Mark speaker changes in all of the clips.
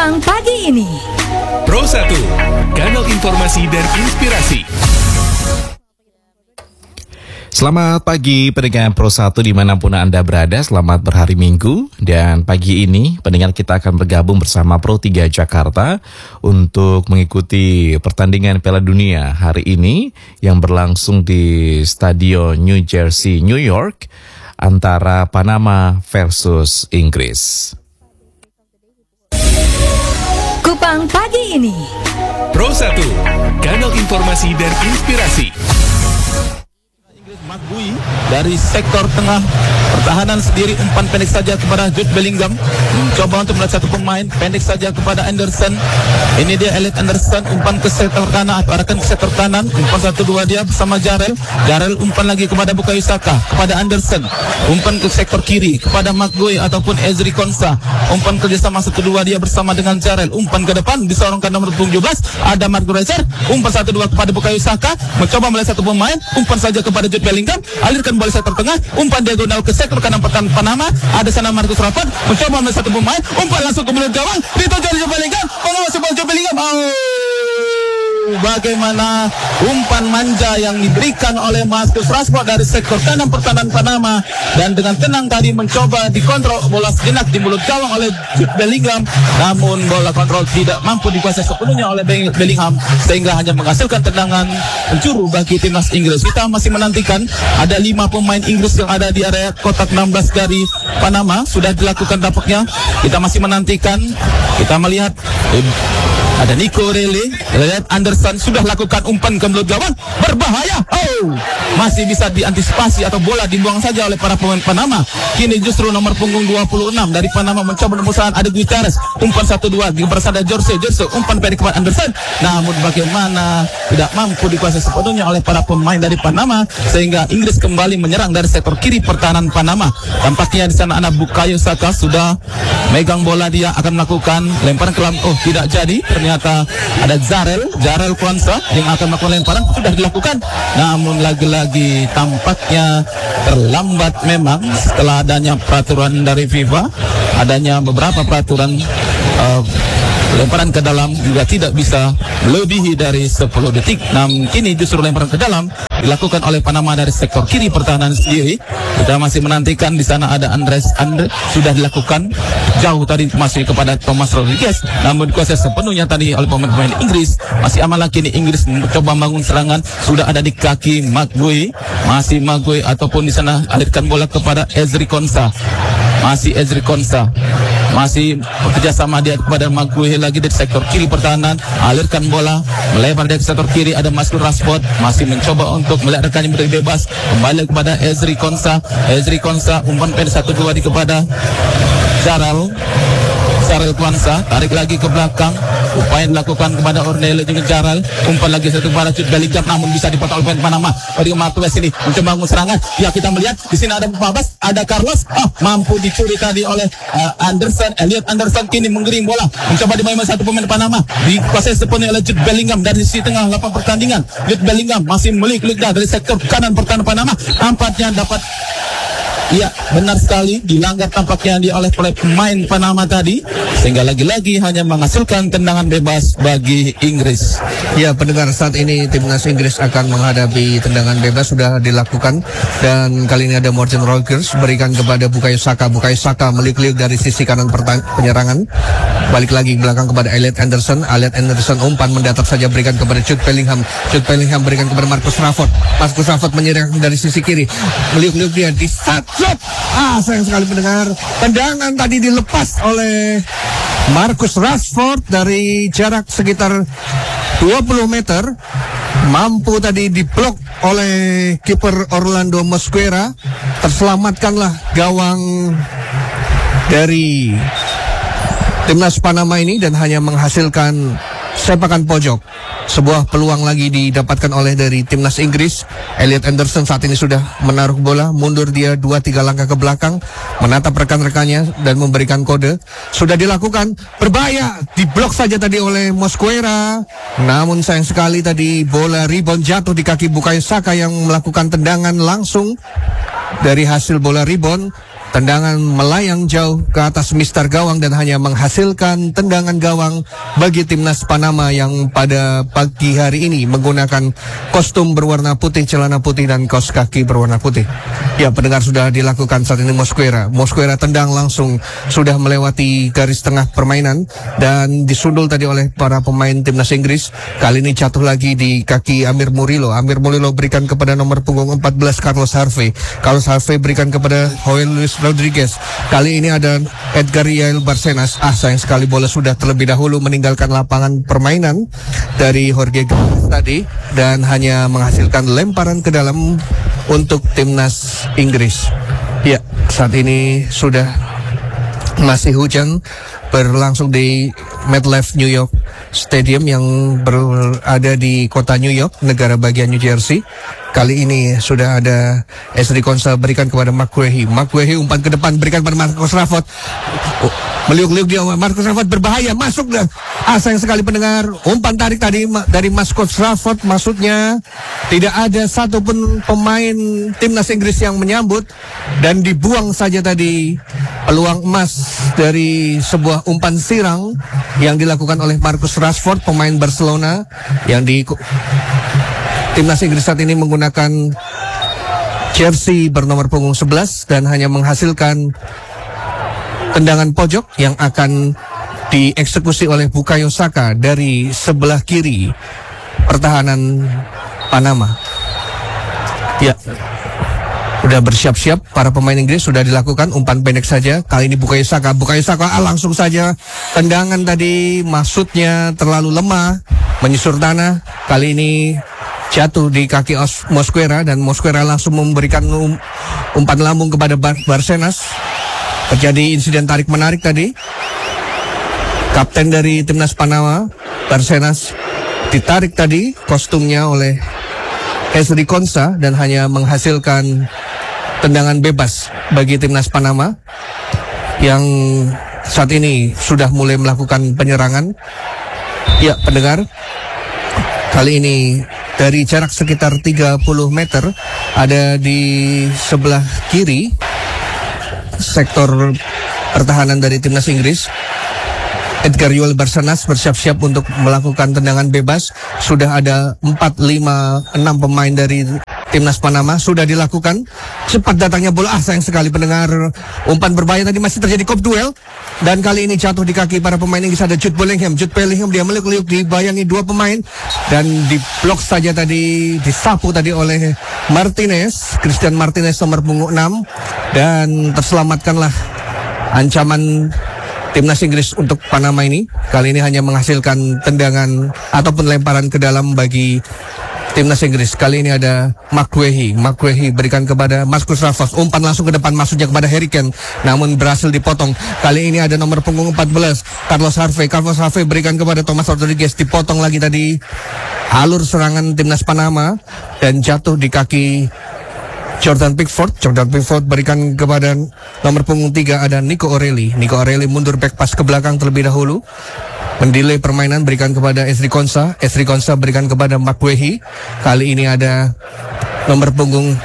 Speaker 1: Kupang pagi ini.
Speaker 2: Pro 1, kanal informasi dan inspirasi.
Speaker 3: Selamat pagi pendengar Pro 1 dimanapun Anda berada, selamat berhari Minggu. Dan pagi ini pendengar kita akan bergabung bersama Pro 3 Jakarta untuk mengikuti pertandingan Piala Dunia hari ini yang berlangsung di Stadion New Jersey, New York antara Panama versus Inggris.
Speaker 1: Kupang pagi ini.
Speaker 2: Pro 1, kanal informasi dan inspirasi.
Speaker 4: Maguire dari sektor tengah pertahanan sendiri, umpan pendek saja kepada Jude Bellingham, mencoba untuk melihat satu pemain pendek saja kepada Anderson. Ini dia Elliot Anderson, umpan ke sektor kanan atau arahkan ke sektor kanan, umpan 1-2 dia bersama Jarrell umpan lagi kepada Bukayo Saka, kepada Anderson, umpan ke sektor kiri kepada Maguire ataupun Ezri Konsa, umpan kerjasama 1-2 dia bersama dengan Jarrell, umpan ke depan disorongkan nomor 17 ada Maguire, umpan 1-2 kepada Bukayo Saka, mencoba melihat satu pemain, umpan saja kepada Jude Bellingham, alirkan bola sektor tengah, umpan diagonal ke sektor kanan pertahanan Panama, ada sana Marcus Rashford, mencoba melihat satu pemain, umpan langsung ke mulut gawang, dituju Jude Bellingham, pengawas bola Jude Bellingham. Bagaimana umpan manja yang diberikan oleh Marcus Rashford dari sektor kanan pertahanan Panama, dan dengan tenang tadi mencoba dikontrol bola sejenak di mulut gawang oleh Jude Bellingham, namun bola kontrol tidak mampu dikuasai sepenuhnya oleh Bellingham sehingga hanya menghasilkan tendangan penjuru bagi timnas Inggris. Kita masih menantikan, ada 5 pemain Inggris yang ada di area kotak 16 dari Panama sudah dilakukan tampaknya. Kita masih menantikan, kita melihat ada Nico Rele, Anderson sudah lakukan umpan ke mulut gawang, berbahaya. Masih bisa diantisipasi atau bola dibuang saja oleh para pemain Panama. Kini justru nomor punggung 26 dari Panama mencoba menemukan ada Gutierrez, umpan 1-2 di bersama Jorge, umpan pendek kepada Anderson, namun bagaimana tidak mampu dikuasai sepenuhnya oleh para pemain dari Panama sehingga Inggris kembali menyerang dari sektor kiri pertahanan Panama. Tampaknya di sana anak Bukayo Saka sudah megang bola, dia akan melakukan lemparan ke tidak jadi. Ternyata ada Jarrell Kwanza yang akan melakukan lemparan, sudah dilakukan, namun lagi-lagi tampaknya terlambat memang setelah adanya peraturan dari FIFA, adanya beberapa peraturan lemparan ke dalam juga tidak bisa melebihi dari 10 detik. Namun kini justru lemparan ke dalam dilakukan oleh Panama dari sektor kiri pertahanan sendiri. Kita masih menantikan, di sana ada Andre sudah dilakukan jauh tadi masih kepada Thomas Rodriguez, namun dikuasai sepenuhnya tadi oleh pemain Inggris. Masih aman lagi nih Inggris mencoba membangun serangan, sudah ada di kaki Maguire, masih Maguire ataupun di sana alirkan bola kepada Ezri Konsa. Masih Ezri Konsa, masih bekerja sama dia kepada Maguire lagi dari sektor kiri pertahanan, alirkan bola melebar dari sektor kiri, ada Marcus Rashford masih mencoba untuk melihat rekannya berdiri bebas, kembali kepada Ezri Konsa, umpan pendek 1-2 di kepada Jarrell Kwanza, tarik lagi ke belakang, upaya dilakukan kepada Ornello juga Jarrell, umpan lagi satu kepada Jude Bellingham, namun bisa dipotong oleh Panama. Dari Marquez ini mencoba bangun serangan, ya kita melihat di sini ada Pabas, ada Carlos, mampu dicuri tadi oleh Elliot Anderson, kini menggiring bola, mencoba dimainkan satu pemain Panama, dikuasai sepenuhnya oleh Jude Bellingham dari sisi tengah lapangan pertandingan. Jude Bellingham masih melik-lik dari sektor kanan pertahanan Panama, tampaknya dapat. Iya, benar sekali, dilanggar tampaknya dia oleh pemain Panama tadi, sehingga lagi-lagi hanya menghasilkan tendangan bebas bagi Inggris.
Speaker 5: Ya, pendengar, saat ini timnas Inggris akan menghadapi tendangan bebas sudah dilakukan, dan kali ini ada Morgan Rogers berikan kepada Bukayo Saka. Bukayo Saka melik-lik dari sisi kanan penyerangan, balik lagi belakang kepada Elliot Anderson, umpan mendatar saja berikan kepada Jude Bellingham berikan kepada Marcus Rashford menyerang dari sisi kiri, meliuk-liuk dia di sayang sekali pendengar, tendangan tadi dilepas oleh Marcus Rashford dari jarak sekitar 20 meter, mampu tadi diblok oleh kiper Orlando Mosquera. Terselamatkanlah gawang dari timnas Panama ini dan hanya menghasilkan sepakan pojok. Sebuah peluang lagi didapatkan oleh dari timnas Inggris. Elliot Anderson saat ini sudah menaruh bola, mundur dia 2-3 langkah ke belakang, menatap rekan-rekannya dan memberikan kode. Sudah dilakukan, berbahaya, diblok saja tadi oleh Mosquera. Namun sayang sekali tadi bola rebound jatuh di kaki Bukayo Saka yang melakukan tendangan langsung dari hasil bola rebound. tendangan melayang jauh ke atas mistar gawang dan hanya menghasilkan tendangan gawang bagi timnas Panama yang pada pagi hari ini menggunakan kostum berwarna putih, celana putih dan kaos kaki berwarna putih. Ya, pendengar, sudah dilakukan saat ini Mosquera. Mosquera tendang langsung sudah melewati garis tengah permainan dan disundul tadi oleh para pemain timnas Inggris. Kali ini jatuh lagi di kaki Amir Murillo. Amir Murillo berikan kepada nomor punggung 14 Carlos Harvey. Carlos Harvey berikan kepada Joel Luis Rodriguez. Kali ini ada Edgar Yael Barcenas. Sayang sekali bola sudah terlebih dahulu meninggalkan lapangan permainan dari Jorge Gomez tadi dan hanya menghasilkan lemparan ke dalam untuk timnas Inggris. Ya, saat ini sudah masih hujan berlangsung di MetLife New York Stadium yang berada di kota New York, negara bagian New Jersey. Kali ini sudah ada Esri Konsa berikan kepada McGrady. McGrady umpan ke depan berikan kepada Marcus Rashford. Meliuk-liuk dia, Marcus Rashford berbahaya, masuk dah. Sayang sekali pendengar, umpan tarik tadi dari Marcus Rashford, maksudnya tidak ada satupun pemain timnas Inggris yang menyambut dan dibuang saja tadi peluang emas dari sebuah umpan sirang yang dilakukan oleh Marcus Rashford, pemain Barcelona yang di timnas Inggris saat ini menggunakan jersey bernomor punggung 11 dan hanya menghasilkan tendangan pojok yang akan dieksekusi oleh Bukayo Saka dari sebelah kiri pertahanan Panama. Ya, sudah bersiap-siap para pemain Inggris, sudah dilakukan umpan pendek saja. Kali ini Bukayo Saka langsung saja tendangan tadi maksudnya terlalu lemah, menyusur tanah. Kali ini jatuh di kaki Mosquera dan Mosquera langsung memberikan umpan lambung kepada Barcenas. Terjadi insiden tarik-menarik tadi. Kapten dari timnas Panama, Barcenas, ditarik tadi kostumnya oleh Esri Konsa dan hanya menghasilkan tendangan bebas bagi timnas Panama yang saat ini sudah mulai melakukan penyerangan. Ya, pendengar, kali ini dari jarak sekitar 30 meter ada di sebelah kiri sektor pertahanan dari timnas Inggris. Edgar Yael Barcenas bersiap-siap untuk melakukan tendangan bebas. Sudah ada 4, 5, 6 pemain dari timnas Panama sudah dilakukan. Cepat datangnya bola. Sayang sekali pendengar, umpan berbahaya tadi masih terjadi kop duel dan kali ini jatuh di kaki para pemain Inggris. Ada Jude Bellingham. Dia meliuk-liuk dibayangi 2 pemain dan diblok saja tadi, disapu tadi oleh Martinez, Christian Martinez nomor punggung 6 dan terselamatkanlah ancaman timnas Inggris untuk Panama ini. Kali ini hanya menghasilkan tendangan ataupun lemparan ke dalam bagi timnas Inggris. Kali ini ada McGrady berikan kepada Marcus Rashford. Umpan langsung ke depan, maksudnya kepada Harry Kane, namun berhasil dipotong. Kali ini ada nomor punggung 14 Carlos Harvey berikan kepada Thomas Rodriguez. Dipotong lagi tadi alur serangan timnas Panama dan jatuh di kaki Jordan Pickford berikan kepada nomor punggung 3 ada Nico O'Reilly mundur back pass ke belakang terlebih dahulu, mendelay permainan, berikan kepada Esri Konsa berikan kepada McGrady. Kali ini ada nomor punggung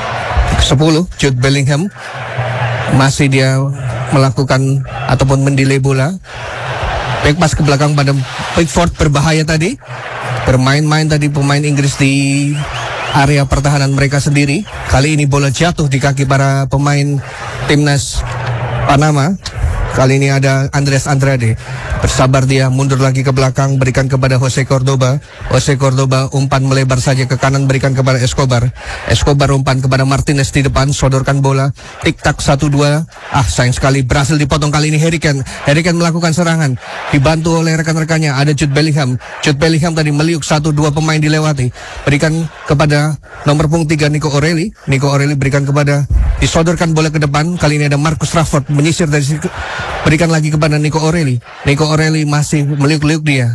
Speaker 5: 10 Jude Bellingham, masih dia melakukan ataupun mendelay bola, back pass ke belakang pada Pickford, berbahaya tadi, bermain-main tadi pemain Inggris di area pertahanan mereka sendiri. Kali ini bola jatuh di kaki para pemain timnas Panama. Kali ini ada Andres Andrade. Bersabar dia, mundur lagi ke belakang, berikan kepada Jose Cordoba, umpan melebar saja ke kanan, berikan kepada Escobar, umpan kepada Martinez di depan, sodorkan bola, tik-tak 1-2. Sayang sekali, berhasil dipotong. Kali ini Harry Kane melakukan serangan, dibantu oleh rekan-rekannya, ada Jude Bellingham tadi meliuk 1-2 pemain dilewati, berikan kepada nomor punggung 3 Nico O'Reilly berikan kepada, disodorkan bola ke depan. Kali ini ada Marcus Rashford menyisir dari situ, berikan lagi kepada Nico O'Reilly masih meliuk-liuk dia,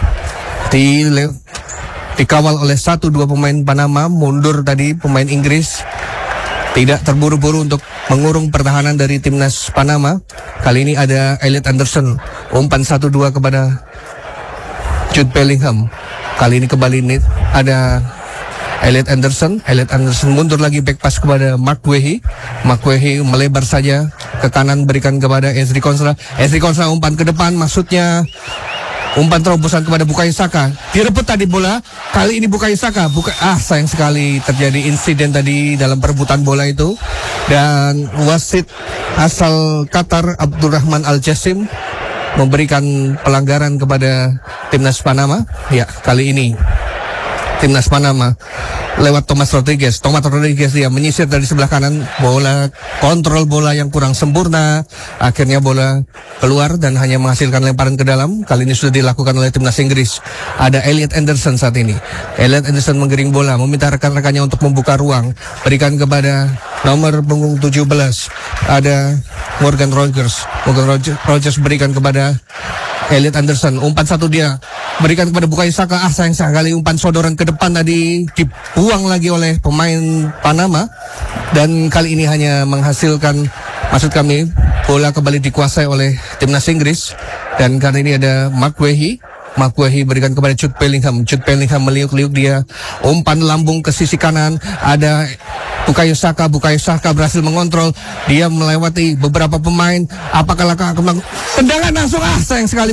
Speaker 5: dikawal oleh 1-2 pemain Panama. Mundur tadi pemain Inggris, tidak terburu-buru untuk mengurung pertahanan dari timnas Panama. Kali ini ada Elliot Anderson, umpan 1-2 kepada Jude Bellingham. Kali ini kembali ada Elliot Anderson mundur lagi, back pass kepada Mark Wehi melebar saja ke kanan, berikan kepada Ezri Konsa umpan ke depan, maksudnya umpan terobosan kepada Bukayo Saka, direbut tadi bola, kali ini Bukayo Saka sayang sekali terjadi insiden tadi dalam perebutan bola itu, dan wasit asal Qatar Abdurrahman Al-Jassim memberikan pelanggaran kepada timnas Panama. Ya, kali ini timnas Panama lewat Thomas Rodriguez dia menyisir dari sebelah kanan, kontrol bola yang kurang sempurna, akhirnya bola keluar dan hanya menghasilkan lemparan ke dalam. Kali ini sudah dilakukan oleh timnas Inggris. Ada Elliot Anderson saat ini. Elliot Anderson menggiring bola, meminta rekan-rekannya untuk membuka ruang, berikan kepada nomor punggung 17, ada Morgan Rogers berikan kepada Elliot Anderson, umpan satu dia berikan kepada Bukayo Saka, sayang sekali umpan sodoran ke depan tadi dibuang lagi oleh pemain Panama, dan kali ini hanya menghasilkan, maksud kami, bola kembali dikuasai oleh timnas Inggris. Dan kali ini ada Mark Wehi berikan kepada Jude Bellingham meliuk-liuk dia, umpan lambung ke sisi kanan, ada Bukayo Saka berhasil mengontrol, dia melewati beberapa pemain, apakah tendangan langsung, sayang sekali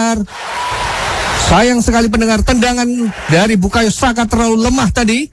Speaker 5: pendengar, tendangan dari Bukayo Saka terlalu lemah tadi.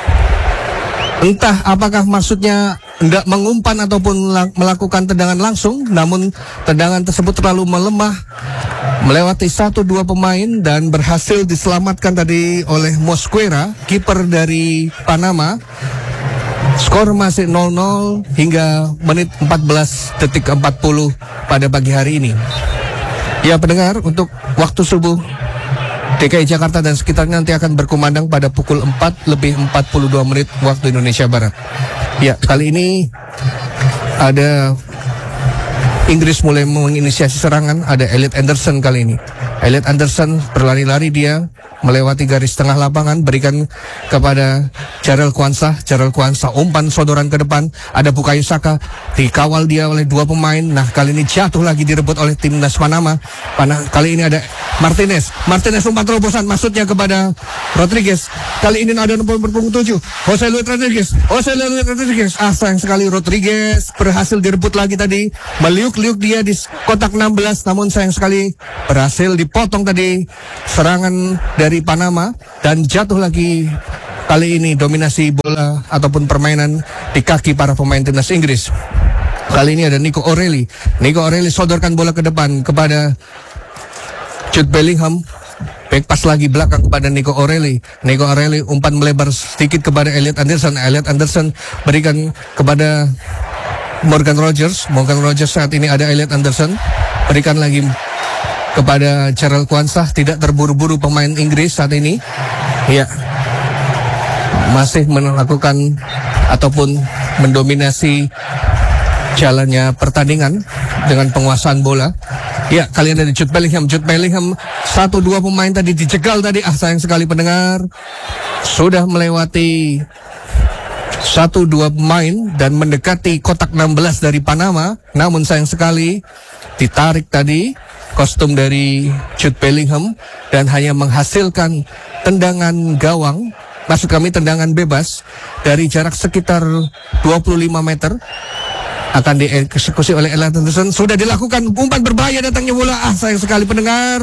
Speaker 5: Entah apakah maksudnya hendak mengumpan ataupun melakukan tendangan langsung, namun tendangan tersebut terlalu melemah, melewati 1-2 pemain dan berhasil diselamatkan tadi oleh Mosquera, kiper dari Panama. Skor masih 0-0 hingga menit 14 detik 40 pada pagi hari ini. Ya pendengar, untuk waktu subuh DKI Jakarta dan sekitarnya nanti akan berkumandang pada pukul 4:42 waktu Indonesia Barat. Ya, kali ini ada Inggris mulai menginisiasi serangan, ada Elliot Anderson kali ini. Elliot Anderson berlari-lari, dia melewati garis tengah lapangan, berikan kepada Jarrell Quansah, umpan sodoran ke depan, ada Bukayo Saka, dikawal dia oleh 2 pemain. Nah, kali ini jatuh lagi, direbut oleh timnas Panama. Kali ini ada Martinez umpan terobosan, maksudnya kepada Rodriguez. Kali ini ada nomor punggung 7, Jose Luis Rodriguez. Sayang sekali Rodriguez berhasil direbut lagi tadi, meliuk-liuk dia di kotak 16, namun sayang sekali berhasil dipotong tadi serangan dari Panama dan jatuh lagi. Kali ini dominasi bola ataupun permainan di kaki para pemain timnas Inggris. Kali ini ada Nico O'Reilly sodorkan bola ke depan kepada Jude Bellingham, back pass lagi belakang kepada Nico O'Reilly, umpan melebar sedikit kepada Elliot Anderson berikan kepada Morgan Rogers saat ini ada Elliot Anderson, berikan lagi kepada Jarrell Quansah, tidak terburu-buru pemain Inggris saat ini. Ya, masih melakukan ataupun mendominasi jalannya pertandingan dengan penguasaan bola. Ya, kali ini ada Jude Bellingham 1-2 pemain tadi dijegal tadi. Sayang sekali pendengar, sudah melewati 1-2 pemain dan mendekati kotak 16 dari Panama, namun sayang sekali ditarik tadi kostum dari Jude Bellingham dan hanya menghasilkan tendangan gawang, maksud kami tendangan bebas dari jarak sekitar 25 meter. Akan dieksekusi oleh Elliot Anderson. Sudah dilakukan, umpan berbahaya datangnya bola. Sayang sekali pendengar,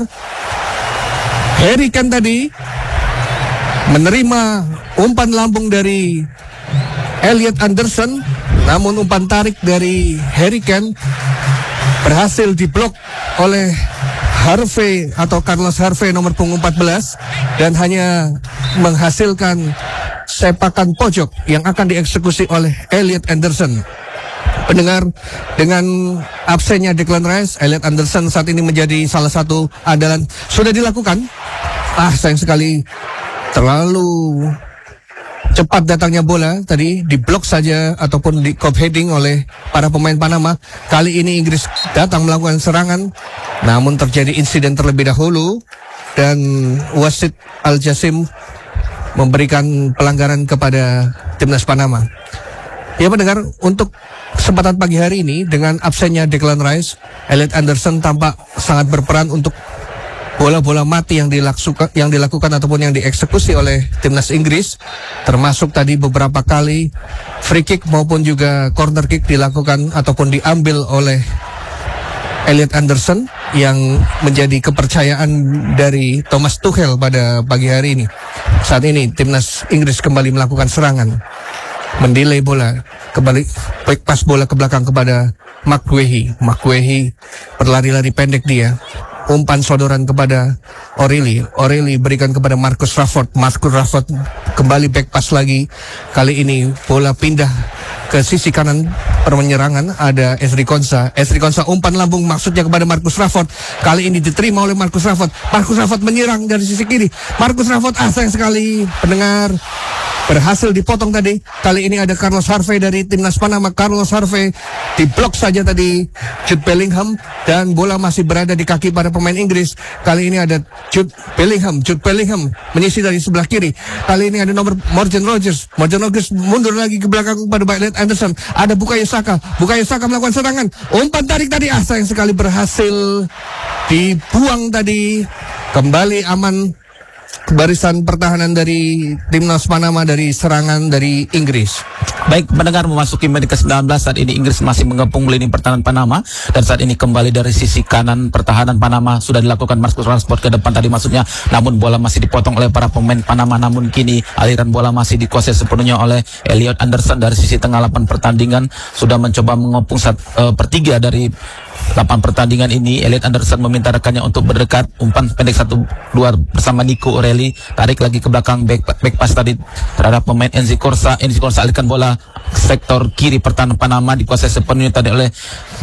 Speaker 5: Harry Kane tadi menerima umpan lambung dari Elliot Anderson, namun umpan tarik dari Harry Kane berhasil diblok oleh Harvey atau Carlos Harvey nomor punggung 14 dan hanya menghasilkan sepakan pojok yang akan dieksekusi oleh Elliot Anderson. Pendengar, dengan absennya Declan Rice, Elliot Anderson saat ini menjadi salah satu andalan. Sudah dilakukan. Sayang sekali terlalu cepat datangnya bola tadi, diblok saja ataupun di cop heading oleh para pemain Panama. Kali ini Inggris datang melakukan serangan, namun terjadi insiden terlebih dahulu dan wasit Al-Jassim memberikan pelanggaran kepada timnas Panama. Ya pendengar, untuk kesempatan pagi hari ini dengan absennya Declan Rice, Elliot Anderson tampak sangat berperan untuk bola-bola mati yang dilakukan ataupun yang dieksekusi oleh timnas Inggris, termasuk tadi beberapa kali free kick maupun juga corner kick dilakukan ataupun diambil oleh Elliot Anderson yang menjadi kepercayaan dari Thomas Tuchel pada pagi hari ini. Saat ini timnas Inggris kembali melakukan serangan, mendelay bola, kembali pas bola ke belakang kepada McGuehi. McGuehi berlari-lari pendek dia, umpan sodoran kepada O'Reilly berikan kepada Marcus Rashford. Marcus Rashford kembali back pass lagi. Kali ini bola pindah ke sisi kanan penyerangan, ada Ezri Konsa umpan lambung maksudnya kepada Marcus Rashford. Kali ini diterima oleh Marcus Rashford. Marcus Rashford menyerang dari sisi kiri. Marcus Rashford sayang sekali pendengar, berhasil dipotong tadi. Kali ini ada Carlos Harvey dari timnas Panama. Carlos Harvey diblok saja tadi Jude Bellingham dan bola masih berada di kaki para pemain Inggris. Kali ini ada Jude Bellingham menyisir dari sebelah kiri. Kali ini ada nomor Morgan Rogers mundur lagi ke belakang pada Elliot Anderson. Ada Bukayo Saka melakukan serangan. Umpan tarik tadi sayang sekali berhasil dibuang tadi. Kembali aman barisan pertahanan dari timnas Panama dari serangan dari Inggris.
Speaker 6: Baik, mendengar memasuki menit ke-19, saat ini Inggris masih mengepung lini pertahanan Panama, dan saat ini kembali dari sisi kanan pertahanan Panama sudah dilakukan Marcus Rashford ke depan tadi maksudnya, namun bola masih dipotong oleh para pemain Panama. Namun kini aliran bola masih dikuasai sepenuhnya oleh Elliot Anderson dari sisi tengah lapangan pertandingan, sudah mencoba mengepung 1/3 dari lapangan pertandingan ini. Elliot Anderson meminta rekannya untuk berdekat, umpan pendek 1-2 bersama Nico O'Reilly, tarik lagi ke belakang, back pass tadi terhadap pemain Enzi Corsa alihkan bola sektor kiri pertahanan Panama, dikuasai sepenuhnya tadi oleh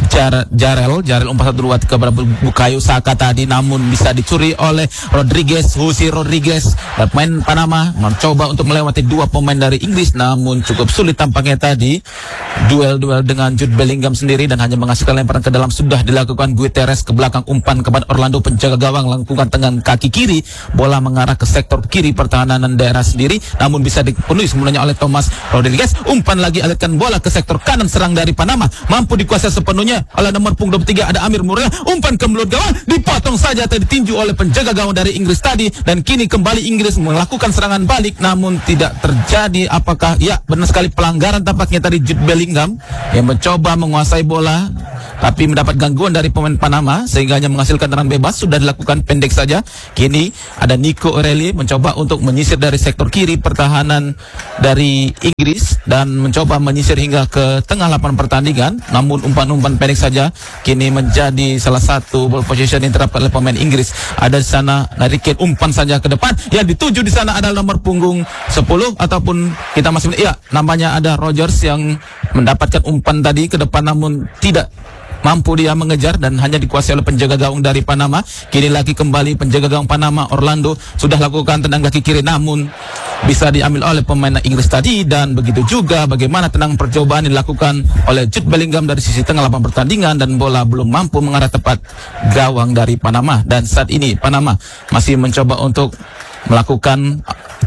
Speaker 6: Jarel umpan 1-2 kepada Bukayo Saka tadi, namun bisa dicuri oleh Jose Rodriguez. Dan pemain Panama mencoba untuk melewati dua pemain dari Inggris, namun cukup sulit tampaknya tadi. Duel dengan Jude Bellingham sendiri dan hanya menghasilkan lemparan ke dalam. Sudah dilakukan Guterres ke belakang, umpan kepada Orlando, penjaga gawang lakukan dengan kaki kiri, bola mengarah ke sektor kiri pertahanan daerah sendiri, namun bisa dipenuhi semuanya oleh Thomas Rodriguez. Umpan lagi alihkan bola ke sektor kanan serang dari Panama, mampu dikuasai sepenuhnya oleh nomor punggung 23 ada Amir Murrell. Umpan ke mulut gawang, dipotong saja tadi ditinju oleh penjaga gawang dari Inggris tadi, dan kini kembali Inggris melakukan serangan balik, namun tidak terjadi. Apakah ya benar sekali pelanggaran tampaknya tadi Jude Bellingham yang mencoba menguasai bola tapi mendapat gangguan dari pemain Panama sehingga hanya menghasilkan tendangan bebas. Sudah dilakukan pendek saja. Kini ada Nico O'Reilly mencoba untuk menyisir dari sektor kiri pertahanan dari Inggris dan mencoba menyisir hingga ke tengah lapangan pertandingan, namun umpan-umpan pendek saja kini menjadi salah satu ball possession yang diterapkan oleh pemain Inggris. Ada di sana Harry Kane, umpan saja ke depan, yang dituju di sana adalah nomor punggung 10 ataupun kita masih namanya ada Rogers yang mendapatkan umpan tadi ke depan, namun tidak mampu dia mengejar dan hanya dikuasai oleh penjaga gawang dari Panama. Kini lagi kembali penjaga gawang Panama Orlando sudah lakukan tendang kaki kiri, namun bisa diambil oleh pemain Inggris tadi. Dan begitu juga bagaimana tendangan percobaan dilakukan oleh Jude Bellingham dari sisi tengah lapangan pertandingan, dan bola belum mampu mengarah tepat gawang dari Panama. Dan saat ini Panama masih mencoba untuk melakukan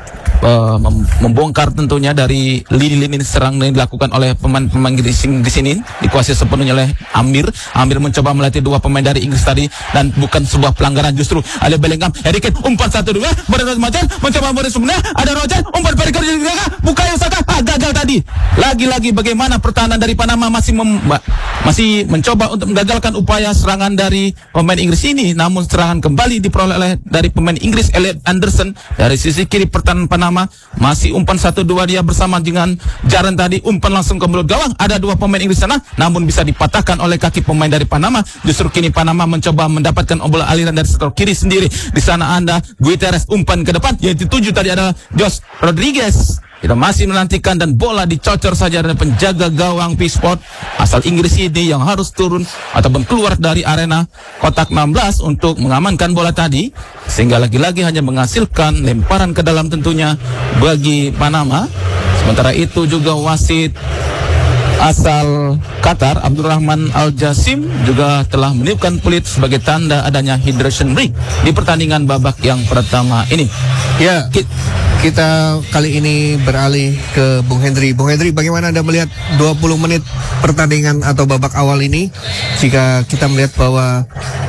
Speaker 6: membongkar tentunya dari lini serang yang dilakukan oleh pemain Inggris di sini, dikuasai sepenuhnya oleh Amir mencoba melatih dua pemain dari Inggris tadi, dan bukan sebuah pelanggaran justru. Ada Bellingham, Harry Kane, umpan 1-2 mencoba memberi sebenarnya, ada Roger, umpan berikan di belakang, Bukayo Saka gagal tadi. Lagi-lagi bagaimana pertahanan dari Panama masih mencoba untuk menggagalkan upaya serangan dari pemain Inggris ini, namun serangan kembali diperoleh oleh dari pemain Inggris Elliot Anderson dari sisi kiri pertahanan Panama. Masih umpan 1-2 dia bersama dengan Jaren tadi, umpan langsung ke mulut gawang. Ada dua pemain Inggris sana, namun bisa dipatahkan oleh kaki pemain dari Panama. Justru kini Panama mencoba mendapatkan bola aliran dari sektor kiri sendiri. Di sana ada Guterres, umpan ke depan yang dituju tadi adalah Jose Rodriguez. Kita masih menantikan dan bola dicocor saja dari penjaga gawang Pickford asal Inggris ini yang harus turun ataupun keluar dari arena kotak 16 untuk mengamankan bola tadi, sehingga lagi-lagi hanya menghasilkan lemparan ke dalam tentunya bagi Panama. Sementara itu juga wasit asal Qatar Abdurrahman Al-Jasim juga telah meniupkan peluit sebagai tanda adanya hydration break di pertandingan babak yang pertama ini.
Speaker 5: Ya, kita kali ini beralih ke Bung Hendry. Bung Hendry, bagaimana Anda melihat 20 menit pertandingan atau babak awal ini? Jika kita melihat bahwa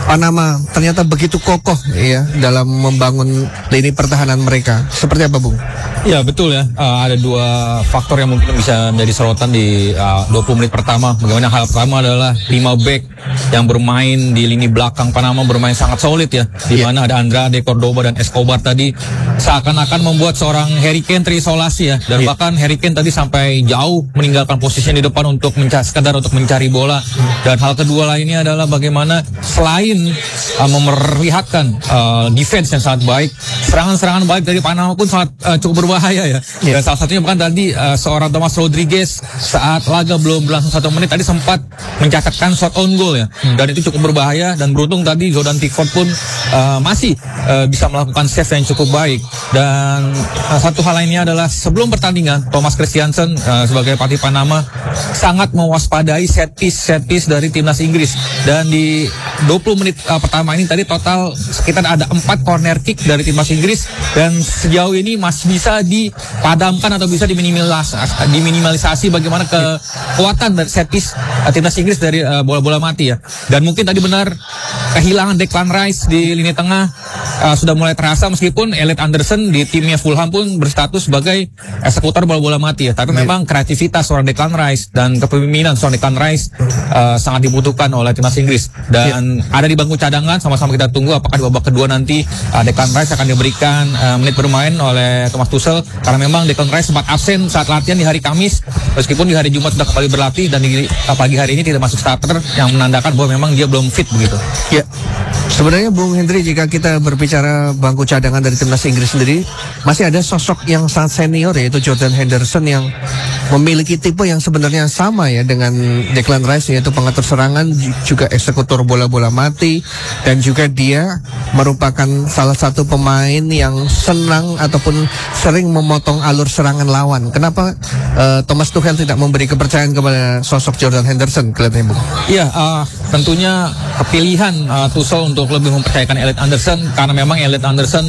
Speaker 5: Panama ternyata begitu kokoh ya dalam membangun lini pertahanan mereka. Seperti apa, Bung?
Speaker 7: Ya betul ya, ada dua faktor yang mungkin bisa menjadi sorotan di 20 menit pertama. Bagaimana hal pertama adalah 5 back yang bermain di lini belakang Panama bermain sangat solid ya, di mana ada Andrade, Cordoba dan Escobar tadi seakan-akan membuat seorang Harry Kane terisolasi ya, dan bahkan Harry Kane tadi sampai jauh meninggalkan posisinya di depan untuk sekedar untuk mencari bola. Dan hal kedua lainnya adalah bagaimana selain memperlihatkan defense yang sangat baik, serangan-serangan baik dari Panama pun sangat cukup berbahaya ya. Dan salah satunya bukan tadi seorang Thomas Rodriguez saat laga belum berlangsung 1 menit tadi sempat mencatatkan shot on goal ya, dan itu cukup berbahaya. Dan beruntung tadi Jordan Pickford pun masih bisa melakukan save yang cukup baik. Dan satu hal lainnya adalah sebelum pertandingan Thomas Christiansen sebagai pelatih Panama sangat mewaspadai set piece dari timnas Inggris. Dan di 20 menit pertama ini tadi total sekitar ada 4 corner kick dari timnas Inggris, dan sejauh ini masih bisa dipadamkan atau bisa diminimalisasi bagaimana kekuatan dari set piece timnas Inggris dari bola-bola mati ya. Dan mungkin tadi benar kehilangan Declan Rice di lini tengah sudah mulai terasa, meskipun Elliot Anderson di timnya Fulham pun berstatus sebagai eksekutor bola-bola mati ya. Tapi memang kreativitas seorang Declan Rice dan kepemimpinan seorang Declan Rice sangat dibutuhkan oleh timnas Inggris. Dan ada di bangku cadangan, sama-sama kita tunggu apakah di babak kedua nanti Declan Rice akan diberikan menit bermain oleh Thomas Tuchel, karena memang Declan Rice sempat absen saat latihan di hari Kamis, meskipun di hari Jumat sudah kembali berlatih, dan di pagi hari ini tidak masuk starter, yang menandakan bahwa memang dia belum fit begitu.
Speaker 5: Ya, sebenarnya Bung Hendri, jika kita berbicara bangku cadangan dari timnas Inggris sendiri, masih ada sosok yang sangat senior, yaitu Jordan Henderson, yang memiliki tipe yang sebenarnya sama ya dengan Declan Rice, yaitu pengatur serangan, juga eksekutor bola-bola mati, dan juga dia merupakan salah satu pemain yang senang ataupun sering memotong alur serangan lawan. Kenapa Thomas Tuchel tidak memberi kepercayaan kepada sosok Jordan Henderson kelihatannya, Bung?
Speaker 7: Iya, tentunya kepilihan Tuchel untuk lebih mempercayakan Elliot Anderson, karena memang Elliot Anderson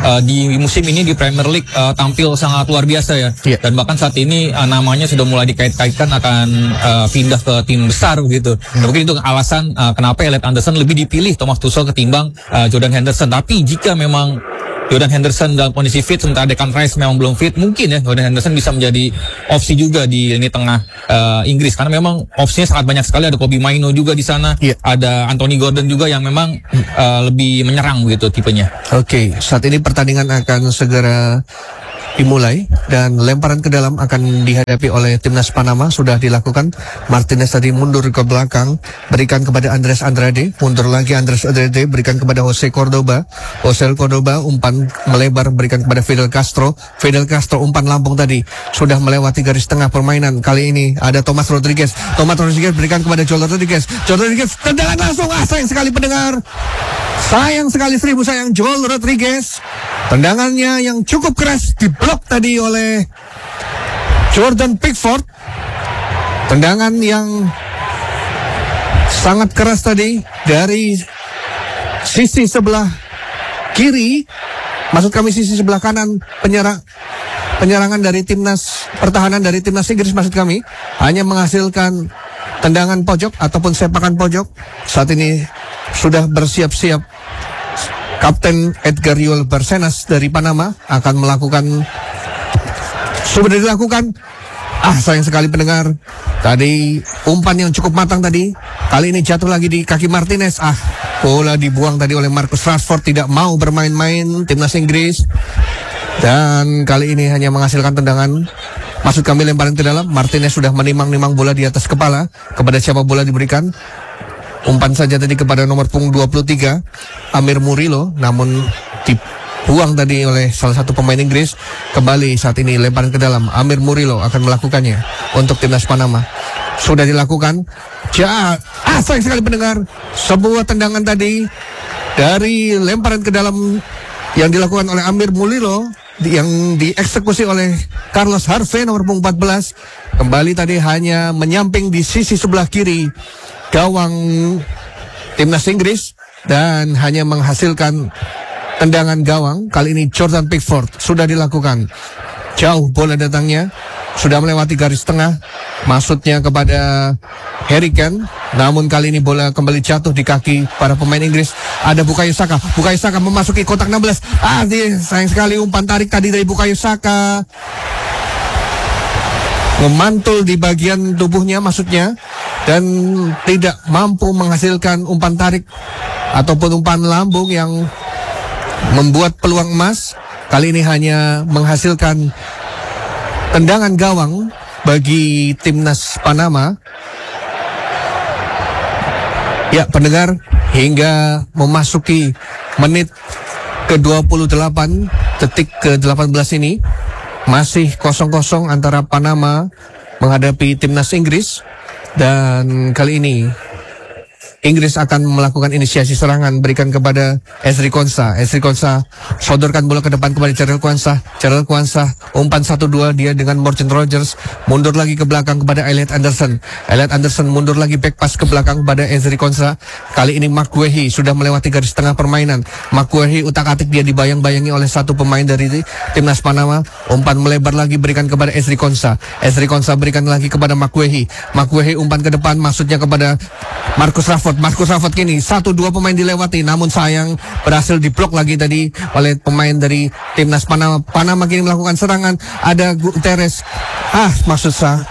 Speaker 7: di musim ini di Premier League tampil sangat luar biasa ya. Dan bahkan saat ini namanya sudah mulai dikait-kaitkan akan pindah ke tim besar begitu. Mungkin itu alasan kenapa Elliot Anderson lebih dipilih Thomas Tuchel ketimbang Jordan Henderson. Tapi jika memang Jordan Henderson dalam kondisi fit, sementara Declan Rice memang belum fit, mungkin ya Jordan Henderson bisa menjadi opsi juga di lini tengah Inggris, karena memang opsinya sangat banyak sekali. Ada Kobbie Mainoo juga di sana, ada Anthony Gordon juga yang memang lebih menyerang begitu tipenya. Oke,
Speaker 5: saat ini pertandingan akan segera dimulai dan lemparan ke dalam akan dihadapi oleh timnas Panama. Sudah dilakukan. Martinez tadi mundur ke belakang, berikan kepada Andres Andrade, mundur lagi Andres Andrade, berikan kepada Jose Cordoba. Umpan melebar, berikan kepada Fidel Castro, umpan lambung tadi sudah melewati garis tengah permainan. Kali ini ada Thomas Rodriguez, berikan kepada Joel Rodriguez, tendangan langsung. Sayang sekali pendengar, sayang sekali, seribu sayang. Joel Rodriguez, tendangannya yang cukup keras diblok tadi oleh Jordan Pickford. Tendangan yang sangat keras tadi dari sisi sebelah kiri, maksud kami sisi sebelah kanan penyerangan dari timnas pertahanan dari timnas Inggris, maksud kami, hanya menghasilkan tendangan pojok ataupun sepakan pojok. Saat ini sudah bersiap-siap Kapten Edgar Yoel Barcenas dari Panama akan melakukan, sudah dilakukan. Sayang sekali pendengar, tadi umpan yang cukup matang tadi, kali ini jatuh lagi di kaki Martinez. Bola dibuang tadi oleh Marcus Rashford. Tidak mau bermain-main timnas Inggris, dan kali ini hanya menghasilkan tendangan, maksud kami lemparan ke dalam. Martinez sudah menimang-nimang bola di atas kepala. Kepada siapa bola diberikan? Umpan saja tadi kepada nomor punggung 23 Amir Murillo, namun dibuang tadi oleh salah satu pemain Inggris. Kembali saat ini lemparan ke dalam, Amir Murillo akan melakukannya untuk timnas Panama. Sudah dilakukan. Sayang sekali pendengar, sebuah tendangan tadi dari lemparan ke dalam yang dilakukan oleh Amir Murillo, yang dieksekusi oleh Carlos Harvey nomor punggung 14. Kembali tadi hanya menyamping di sisi sebelah kiri gawang timnas Inggris dan hanya menghasilkan tendangan gawang. Kali ini Jordan Pickford. Sudah dilakukan. Jauh bola datangnya, sudah melewati garis tengah, maksudnya kepada Harry Kane. Namun kali ini bola kembali jatuh di kaki para pemain Inggris. Ada Bukayo Saka. Bukayo Saka memasuki kotak 16. Sayang sekali umpan tarik tadi dari Bukayo Saka. Memantul di bagian tubuhnya maksudnya. Dan tidak mampu menghasilkan umpan tarik ataupun umpan lambung yang membuat peluang emas. Kali ini hanya menghasilkan tendangan gawang bagi timnas Panama. Ya, pendengar, hingga memasuki menit ke-28, detik ke-18 ini masih 0-0 antara Panama menghadapi timnas Inggris. Dan kali ini Inggris akan melakukan inisiasi serangan, berikan kepada Ezri Konsa. Ezri Konsa sodorkan bola ke depan kepada Jarell Quansah. Jarell Quansah umpan 1-2 dia dengan Morgan Rogers, mundur lagi ke belakang kepada Elliot Anderson. Elliot Anderson mundur lagi back pass ke belakang kepada Ezri Konsa. Kali ini Mark Guehi sudah melewati garis tengah permainan. Mark Guehi utak-atik dia dibayang-bayangi oleh satu pemain dari timnas Panama. Umpan melebar lagi berikan kepada Ezri Konsa. Ezri Konsa berikan lagi kepada Mark Guehi. Mark Guehi umpan ke depan maksudnya kepada Marcus Rashford kini 1-2 pemain dilewati, namun sayang berhasil diblok lagi tadi oleh pemain dari timnas Panama. Panama kini melakukan serangan. Ada Guterres. Maksud saya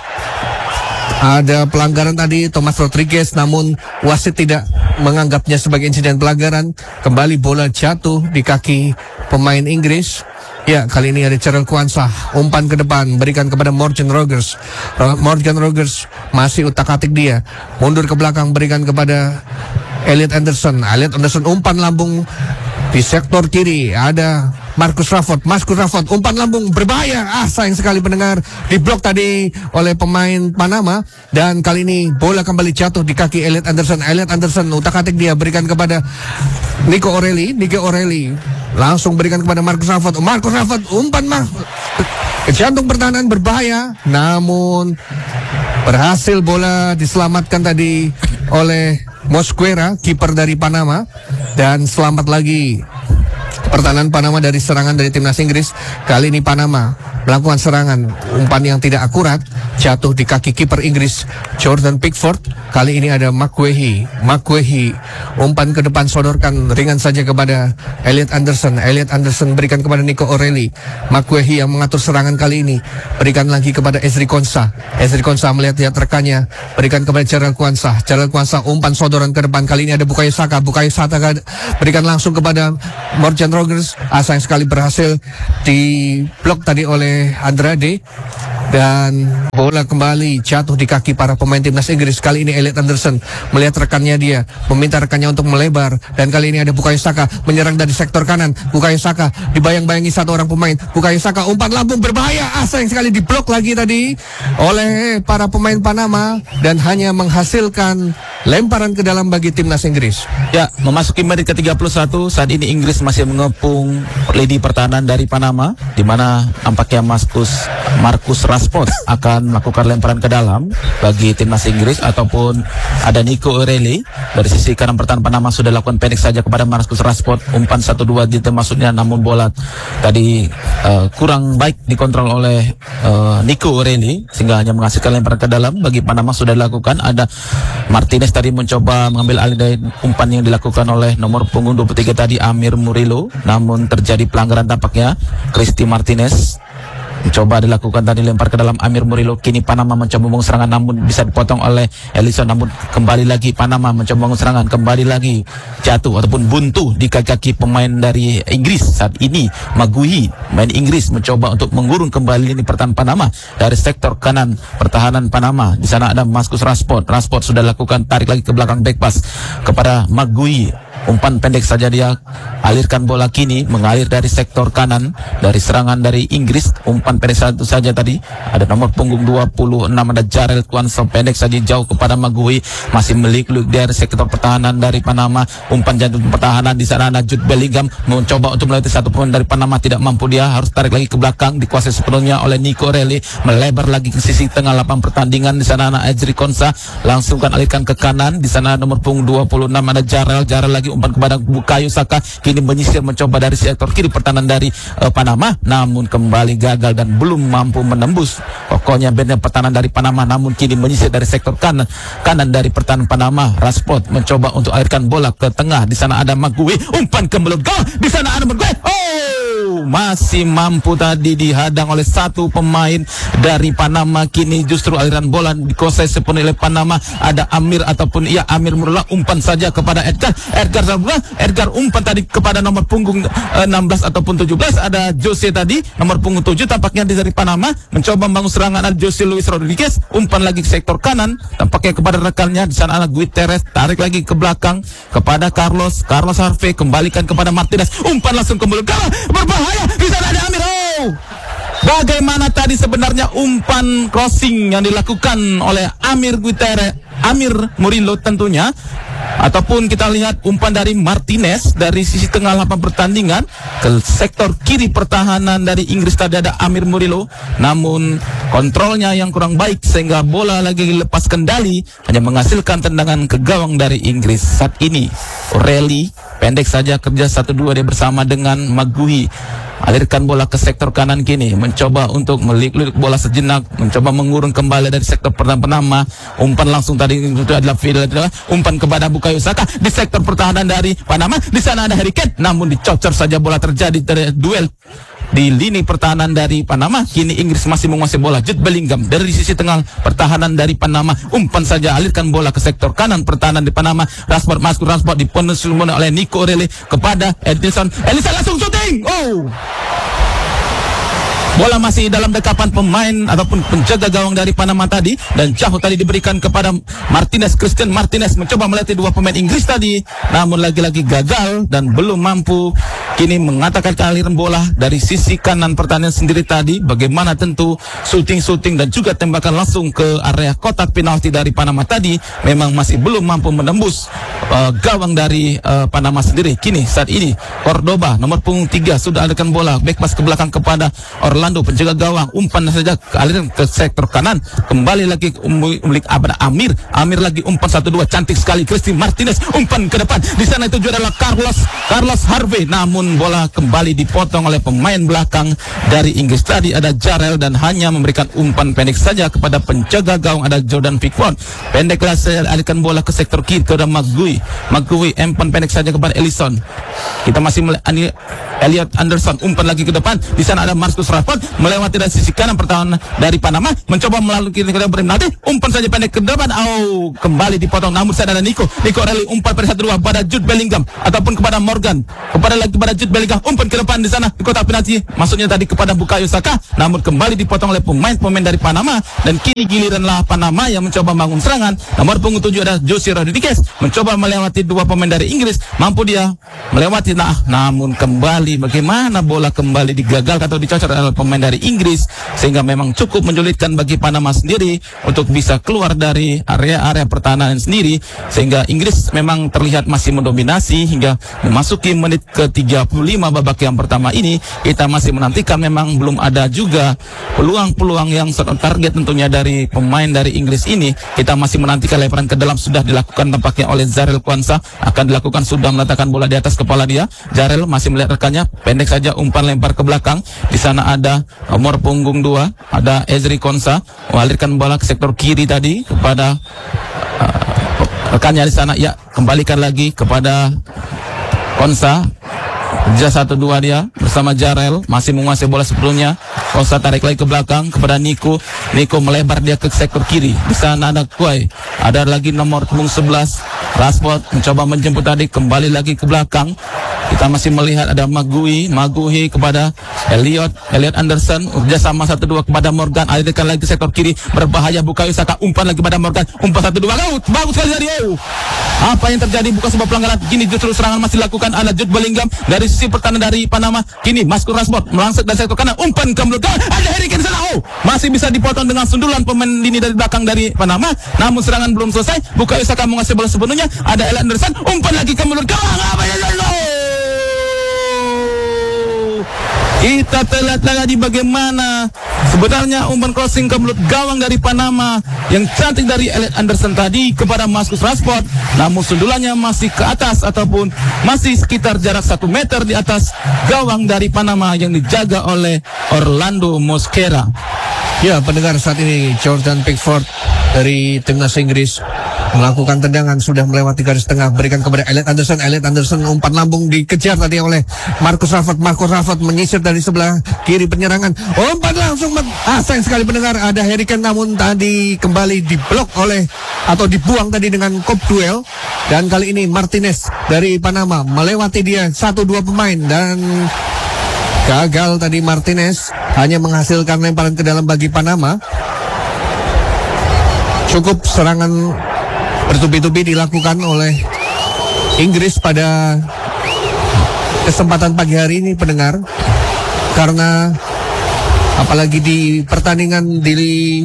Speaker 5: ada pelanggaran tadi Thomas Rodriguez, namun wasit tidak menganggapnya sebagai insiden pelanggaran. Kembali bola jatuh di kaki pemain Inggris. Ya, kali ini ada Jarell Quansah, umpan ke depan, berikan kepada Morgan Rogers. Morgan Rogers masih utak-atik dia, mundur ke belakang, berikan kepada Elliot Anderson. Elliot Anderson umpan lambung di sektor kiri, ada Marcus Rashford, umpan lambung berbahaya. Sayang sekali pendengar, diblok tadi oleh pemain Panama. Dan kali ini bola kembali jatuh di kaki Elliot Anderson. Elliot Anderson utak-atik dia, berikan kepada Nico O'Reilly langsung berikan kepada Marcus Rashford. Umpan ke jantung pertahanan berbahaya, namun berhasil bola diselamatkan tadi oleh Mosquera, kiper dari Panama. Dan selamat lagi pertahanan Panama dari serangan dari timnas Inggris. Kali ini Panama melakukan serangan, umpan yang tidak akurat jatuh di kaki kiper Inggris Jordan Pickford. Kali ini ada Mark Guehi, umpan ke depan sodorkan ringan saja kepada Elliot Anderson berikan kepada Nico O'Reilly. Mark Guehi yang mengatur serangan kali ini, berikan lagi kepada Ezri Konsa melihat rekannya, berikan kepada Jarell Quansah, umpan sodoran ke depan. Kali ini ada Bukayo Saka berikan langsung kepada Morgan Rogers. Sayang sekali berhasil diblok tadi oleh Andrade. Dan bola kembali jatuh di kaki para pemain timnas Inggris. Kali ini Elliot Anderson melihat rekannya, dia meminta rekannya untuk melebar. Dan kali ini ada Bukayo Saka menyerang dari sektor kanan. Bukayo Saka dibayang-bayangi satu orang pemain. Bukayo Saka umpan lambung berbahaya. Sayang sekali diblok lagi tadi oleh para pemain Panama dan hanya menghasilkan lemparan ke dalam bagi timnas Inggris.
Speaker 6: Ya, memasuki menit ke-31, saat ini Inggris masih mengepung lini pertahanan dari Panama, di mana nampaknya Marcus Rashford akan melakukan lemparan ke dalam bagi timnas Inggris, ataupun ada Nico O'Reilly dari sisi kanan pertahanan Panama sudah lakukan pendek saja kepada Marcus Rashford, umpan 1-2 di maksudnya, namun bola tadi kurang baik dikontrol oleh Nico O'Reilly sehingga hanya menghasilkan lemparan ke dalam bagi Panama. Sudah dilakukan, ada Martinez tadi mencoba mengambil alih dari umpan yang dilakukan oleh nomor punggung 23 tadi Amir Murillo, namun terjadi pelanggaran tampaknya. Cristi Martinez mencoba dilakukan tadi lempar ke dalam Amir Murillo. Kini Panama mencoba membangun serangan namun bisa dipotong oleh Ellison. Namun kembali lagi Panama mencoba membangun serangan, kembali lagi jatuh ataupun buntu di kaki pemain dari Inggris. Saat ini Maguire, pemain Inggris, mencoba untuk mengurung kembali lini pertahanan Panama dari sektor kanan pertahanan Panama. Di sana ada Marcus Rashford sudah lakukan tarik lagi ke belakang, back pass kepada Maguire. Umpan pendek saja dia alirkan bola, kini mengalir dari sektor kanan dari serangan dari Inggris. Umpan pendek satu saja tadi, ada nomor punggung 26 ada Jarell Quansah, pendek saja jauh kepada Maguire, masih melik-lik dari sektor pertahanan dari Panama. Umpan jantung pertahanan, di sana ada Jude Bellingham mencoba untuk melewati satu pemain dari Panama, tidak mampu, dia harus tarik lagi ke belakang, dikuasai sepenuhnya oleh Nico O'Reilly, melebar lagi ke sisi tengah lapangan pertandingan. Di sana ada Ezri Konsa, langsungkan alirkan ke kanan, di sana nomor punggung 26 ada Jarell lagi lagi umpan kepada Bukayo Saka, kini menyisir mencoba dari sektor kiri pertahanan dari Panama, namun kembali gagal dan belum mampu menembus. Pokoknya benteng pertahanan dari Panama, namun kini menyisir dari sektor kanan dari pertahanan Panama. Rashford mencoba untuk alirkan bola ke tengah. Di sana ada Maguire, umpan ke mulut gol. Di sana ada Maguire. Masih mampu tadi dihadang oleh satu pemain dari Panama. Kini justru aliran bola dikuasai sepenuhnya oleh Panama. Ada Amir Amir Murlah, umpan saja kepada Edgar umpan tadi kepada nomor punggung 16 ataupun 17. Ada Jose tadi nomor punggung 7 tampaknya dari Panama mencoba membangun serangan. Ada Jose Luis Rodriguez, umpan lagi ke sektor kanan tampaknya kepada rekannya. Di sana ada Guterres, tarik lagi ke belakang kepada Carlos Harvey, kembalikan kepada Martinez, umpan langsung ke mulut gawang, berbahaya. Di sana ada Amir. Bagaimana tadi sebenarnya umpan crossing yang dilakukan oleh Amir Murillo tentunya, ataupun kita lihat umpan dari Martinez dari sisi tengah lapangan pertandingan ke sektor kiri pertahanan dari Inggris. Tadi ada Amir Murillo, namun kontrolnya yang kurang baik sehingga bola lagi lepas kendali, hanya menghasilkan tendangan ke gawang dari Inggris. Saat ini O'Reilly pendek saja kerja 1-2 dia bersama dengan Maguire. Alirkan bola ke sektor kanan kini, mencoba untuk melirik bola sejenak, mencoba mengurung kembali dari sektor pertahanan Panama. Umpan langsung tadi itu adalah umpan kepada Bukayo Saka di sektor pertahanan dari Panama. Di sana ada Harry Kane, namun dicocor saja bola, terjadi duel di lini pertahanan dari Panama. Kini Inggris masih menguasai bola. Jude Bellingham dari sisi tengah pertahanan dari Panama, umpan saja, alirkan bola ke sektor kanan pertahanan di Panama. Rashford dipenuhi oleh Nico O'Reilly kepada Edison langsung shooting. Bola masih dalam dekapan pemain ataupun penjaga gawang dari Panama tadi, dan jauh tadi diberikan kepada Christian Martinez mencoba melatih dua pemain Inggris tadi, namun lagi-lagi gagal dan belum mampu. Kini mengatakan aliran bola dari sisi kanan pertahanan sendiri tadi. Bagaimana tentu shooting dan juga tembakan langsung ke area kotak penalti dari Panama tadi memang masih belum mampu menembus gawang dari Panama sendiri. Kini saat ini Cordoba nomor punggung 3 sudah alirkan bola back pass ke belakang kepada Orlando, penjaga gawang, umpan saja aliran ke sektor kanan, kembali lagi milik Amir lagi umpan 1-2 cantik sekali. Christian Martinez umpan ke depan, di sana itu adalah Carlos Harvey, namun bola kembali dipotong oleh pemain belakang dari Inggris tadi, ada Jarrell, dan hanya memberikan umpan pendek saja kepada penjaga gawang, ada Jordan Pickford. Pendeklah saya alihkan bola ke sektor kiri kepada Maguire, umpan pendek saja kepada Ellison. Kita masih melihat Elliot Anderson, umpan lagi ke depan, di sana ada Marcus Rashford melewati dari sisi kanan pertahanan dari Panama, mencoba melalui kiri ke depan, umpan saja pendek ke depan, kembali dipotong, namun saya ada Nico O'Reilly, umpan pada 1-2 pada Jude Bellingham ataupun kepada Morgan, kepada Jude Bellingham, umpan ke depan di sana di kotak penalti, maksudnya tadi kepada Bukayo Saka, namun kembali dipotong oleh pemain dari Panama, dan kini giliranlah Panama yang mencoba membangun serangan. Nomor punggung 7 ada Jose Rodriguez, mencoba melewati dua pemain dari Inggris, mampu dia melewati, namun kembali bagaimana bola kembali digagalkan atau dicocor oleh pemain dari Inggris, sehingga memang cukup menyulitkan bagi Panama sendiri untuk bisa keluar dari area pertahanan sendiri, sehingga Inggris memang terlihat masih mendominasi hingga memasuki menit ke-35 babak yang pertama ini. Kita masih menantikan, memang belum ada juga peluang-peluang yang target tentunya dari pemain dari Inggris ini. Kita masih menantikan lemparan ke dalam sudah dilakukan tampaknya oleh Jarrell Quansah, akan dilakukan, sudah meletakkan bola di atas kepala dia. Jarrell masih melihat rekannya, pendek saja umpan lempar ke belakang. Di sana ada nomor punggung 2, ada Ezri Konsa, mengalirkan bola ke sektor kiri tadi kepada rekannya di sana. Ya, kembalikan lagi kepada Konsa. Kerja 1-2 dia bersama Jarrell, masih menguasai bola sebelumnya. Konsa tarik lagi ke belakang kepada Nico melebar dia ke sektor kiri. Di sana ada Kuai, ada lagi nomor punggung 11 Rashford mencoba menjemput tadi, kembali lagi ke belakang. Kita masih melihat ada Maguire kepada Elliot Anderson, kerjasama 1-2 kepada Morgan, alirkan lagi ke sektor kiri, berbahaya Bukayo Saka, umpan lagi kepada Morgan, umpan 1-2, bagus sekali dari apa yang terjadi, bukan sebuah pelanggaran. Kini justru serangan masih dilakukan oleh Jude Bellingham dari sisi pertahanan dari Panama. Kini Marcus Rashford melangsung dari sektor kanan, umpan ke mulut gawang, ada Harry Kane sana, masih bisa dipotong dengan sundulan pemain lini dari belakang dari Panama, namun serangan belum selesai. Bukayo Saka menguasai bola sepenuhnya, ada Elliot Anderson, umpan lagi ke mulut gawang, kita telah tadi bagaimana
Speaker 4: Sebenarnya umpan crossing ke mulut gawang dari Panama yang cantik dari Elliot Anderson tadi kepada Marcus Rashford, namun sundulannya masih ke atas ataupun masih sekitar jarak 1 meter di atas gawang dari Panama yang dijaga oleh Orlando Mosquera.
Speaker 5: Ya, pendengar, saat ini Jordan Pickford dari timnas Inggris melakukan tendangan, sudah melewati garis tengah, berikan kepada Elliot Anderson. Elliot Anderson umpan lambung dikejar tadi oleh Marcus Rashford. Marcus Rashford menyisir dari sebelah kiri penyerangan, umpan langsung sayang sekali pendengar, ada Harry Kane, namun tadi kembali diblok oleh atau dibuang tadi dengan kop duel. Dan kali ini Martinez dari Panama melewati dia 1-2 pemain dan gagal tadi. Martinez hanya menghasilkan lemparan ke dalam bagi Panama. Cukup serangan bertubi-tubi dilakukan oleh Inggris pada kesempatan pagi hari ini, pendengar, karena apalagi di pertandingan di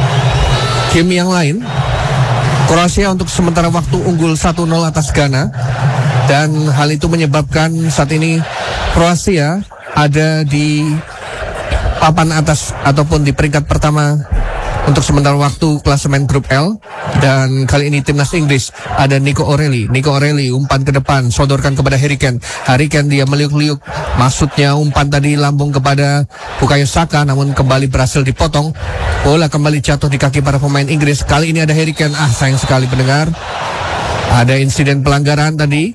Speaker 5: game yang lain, Kroasia untuk sementara waktu unggul 1-0 atas Ghana, dan hal itu menyebabkan saat ini Kroasia ada di papan atas ataupun di peringkat pertama untuk sementara waktu klasemen grup L. Dan kali ini timnas Inggris ada Nico O'Reilly. Nico O'Reilly umpan ke depan, sodorkan kepada Harry Kane. Harry Kane dia meliuk-liuk, maksudnya umpan tadi lambung kepada Bukayo Saka, namun kembali berhasil dipotong. Bola kembali jatuh di kaki para pemain Inggris. Kali ini ada Harry Kane. Sayang sekali pendengar, ada insiden pelanggaran tadi.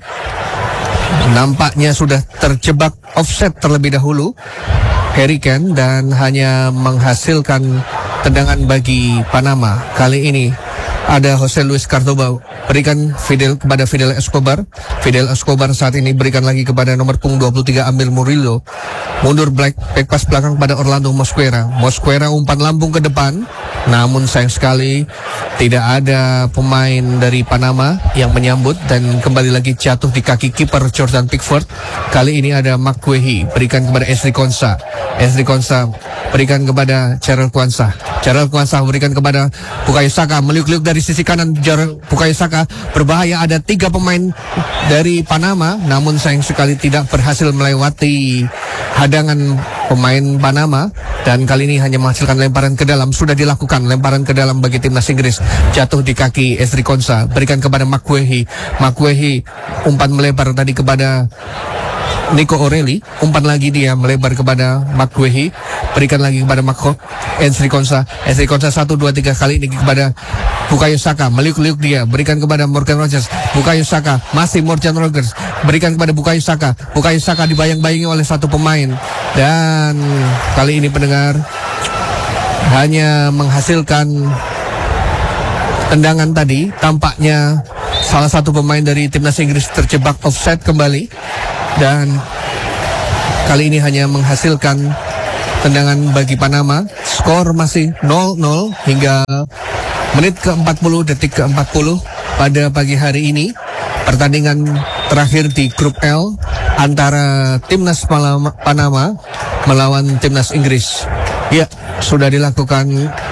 Speaker 5: Nampaknya sudah terjebak offset terlebih dahulu Harry Kane dan hanya menghasilkan tendangan bagi Panama. Kali ini ada Jose Luis Cordoba, berikan kepada Fidel Escobar. Fidel Escobar saat ini berikan lagi kepada nomor punggung 23 Amir Murillo. Mundur back pass belakang kepada Orlando Mosquera. Mosquera umpan lambung ke depan, namun sayang sekali tidak ada pemain dari Panama yang menyambut dan kembali lagi jatuh di kaki kiper Jordan Pickford. Kali ini ada Maguire, berikan kepada Ezri Konsa. Ezri Konsa berikan kepada Cheryl Kwanzaa. Cheryl Kwanzaa berikan kepada Bukayo Saka, meliuk-liuk dari sisi kanan. Bukayo Saka berbahaya, ada 3 pemain dari Panama, namun sayang sekali tidak berhasil melewati hadangan pemain Panama, dan kali ini hanya menghasilkan lemparan ke dalam. Sudah dilakukan lemparan ke dalam bagi timnas Inggris, jatuh di kaki Ezri Konsa, berikan kepada Maguire. Maguire umpan melebar tadi kepada Nico O'Reilly, umpan lagi dia melebar kepada Maguire, berikan lagi kepada Ezri Konsa. Ezri Konsa 1, 2, 3 kali ini kepada Bukayo Saka, meliuk-liuk dia, berikan kepada Morgan Rogers. Bukayo Saka, masih Morgan Rogers, berikan kepada Bukayo Saka. Bukayo Saka dibayang-bayangi oleh 1 pemain, dan kali ini pendengar hanya menghasilkan tendangan tadi. Tampaknya salah satu pemain dari timnas Inggris terjebak offside kembali, dan kali ini hanya menghasilkan tendangan bagi Panama. Skor masih 0-0 hingga menit ke-40, detik ke-40 pada pagi hari ini. Pertandingan terakhir di grup L antara timnas Panama melawan timnas Inggris. Ya, sudah dilakukan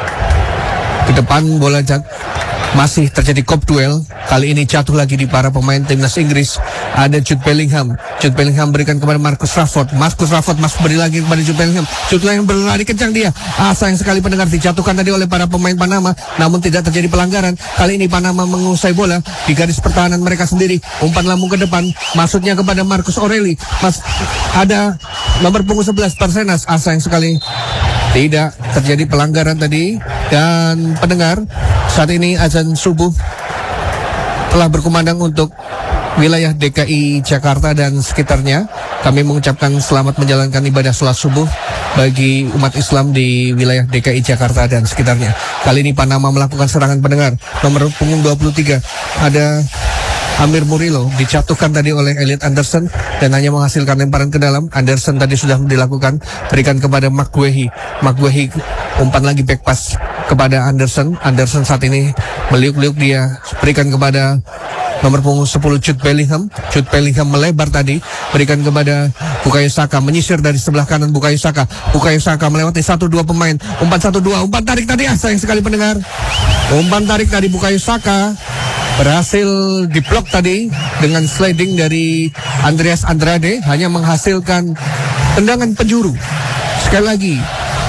Speaker 5: ke depan, bola masih terjadi kop duel. Kali ini jatuh lagi di para pemain timnas Inggris. Ada Jude Bellingham. Jude Bellingham berikan kepada Marcus Rashford. Marcus Rashford masih beri lagi kepada Jude Bellingham. Jude Bellingham berlari kencang dia. Sayang sekali pendengar, dijatuhkan tadi oleh para pemain Panama, namun tidak terjadi pelanggaran. Kali ini Panama menguasai bola di garis pertahanan mereka sendiri. Umpan lambung ke depan, maksudnya kepada Marcus O'Reilly. Ada nomor punggung 11 Persenas. Sayang sekali tidak terjadi pelanggaran tadi. Dan pendengar, saat ini azan subuh telah berkumandang untuk wilayah DKI Jakarta dan sekitarnya. Kami mengucapkan selamat menjalankan ibadah sholat subuh bagi umat Islam di wilayah DKI Jakarta dan sekitarnya. Kali ini Panama melakukan serangan pendengar. Nomor punggung 23 ada Amir Murillo, dijatuhkan tadi oleh Elliot Anderson dan hanya menghasilkan lemparan ke dalam. Anderson tadi sudah dilakukan, berikan kepada Maguire. Maguire umpan lagi back pass kepada Anderson. Anderson saat ini meliuk-liuk dia, berikan kepada nomor punggung 10 Jude Bellingham. Jude Bellingham melebar tadi, berikan kepada Bukayo Saka, menyisir dari sebelah kanan Bukayo Saka. Bukayo Saka melewati 1-2 pemain. Umpan 1-2, umpan tarik tadi. Sayang sekali pendengar, umpan tarik dari Bukayo Saka berhasil diblok tadi dengan sliding dari Andreas Andrade, hanya menghasilkan tendangan penjuru. Sekali lagi,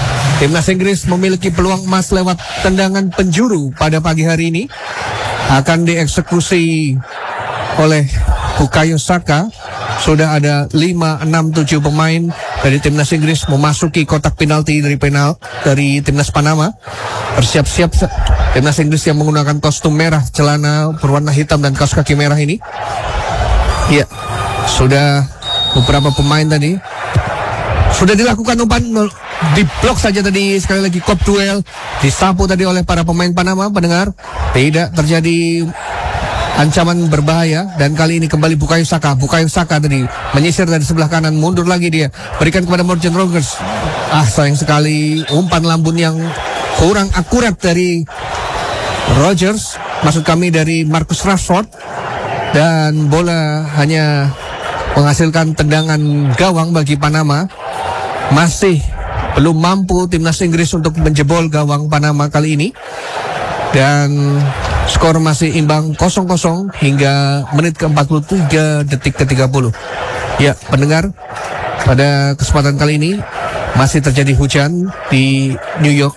Speaker 5: Timnas Inggris memiliki peluang emas lewat tendangan penjuru pada pagi hari ini. Akan dieksekusi oleh Bukayo Saka. Sudah ada 5, 6, 7 pemain dari Timnas Inggris memasuki kotak penalti dari Timnas Panama. Bersiap-siap Timnas Inggris yang menggunakan kostum merah, celana berwarna hitam dan kaos kaki merah ini. Ya, sudah beberapa pemain tadi. Sudah dilakukan umpan, diblok saja tadi, sekali lagi kop duel, disapu tadi oleh para pemain Panama. Pendengar, tidak terjadi ancaman berbahaya, dan kali ini kembali Bukayo Saka. Bukayo Saka tadi menyisir dari sebelah kanan, mundur lagi dia, berikan kepada Morgan Rogers. Sayang sekali umpan lambun yang kurang akurat dari Rogers, maksud kami dari Marcus Rashford, dan bola hanya menghasilkan tendangan gawang bagi Panama. Masih belum mampu Timnas Inggris untuk menjebol gawang Panama kali ini, dan skor masih imbang 0-0 hingga menit ke-43 detik ke-30. Ya, pendengar, pada kesempatan kali ini masih terjadi hujan di New York